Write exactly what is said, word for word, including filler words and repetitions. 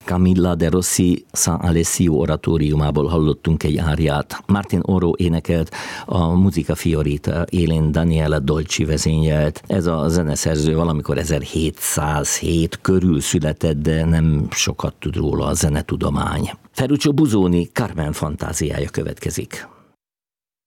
Camilla de Rossi San Alessio oratóriumából hallottunk egy áriát. Martin Oro énekelt, a Musica Fiorita élén Daniela Dolci vezényelt. Ez a zeneszerző valamikor ezerhétszázhét körül született, de nem sokat tud róla a zenetudomány. Ferruccio Busoni Carmen fantáziája következik.